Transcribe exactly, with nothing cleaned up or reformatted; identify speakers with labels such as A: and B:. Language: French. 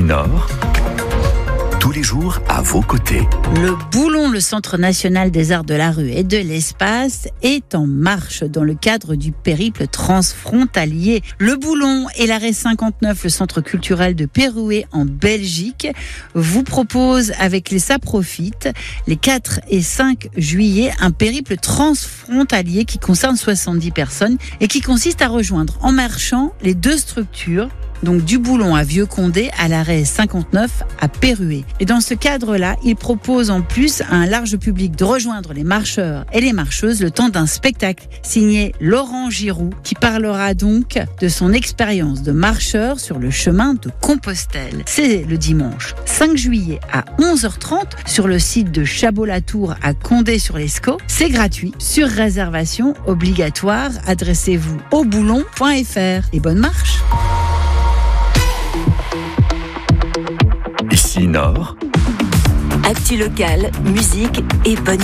A: Nord, tous les jours à vos côtés.
B: Le Boulon, le Centre national des arts de la rue et de l'espace, est en marche dans le cadre du périple transfrontalier. Le Boulon et l'arrêt cinquante-neuf, le centre culturel de Pérouet en Belgique, vous propose avec les Ça Profite les quatre et cinq juillet un périple transfrontalier qui concerne soixante-dix personnes et qui consiste à rejoindre en marchant les deux structures, donc du Boulon à Vieux-Condé à l'arrêt cinquante-neuf à Pérouet. Et dans ce cadre-là, il propose en plus à un large public de rejoindre les marcheurs et les marcheuses le temps d'un spectacle signé Laurent Giroux qui parlera donc de son expérience de marcheur sur le chemin de Compostelle. C'est le dimanche cinq juillet à onze heures trente sur le site de Chabot-la-Tour à Condé-sur-l'Escaut. C'est gratuit, sur réservation obligatoire. Adressez-vous au boulon point f r et bonne marche.
A: Ici Nord,
C: actu locale, musique et bonne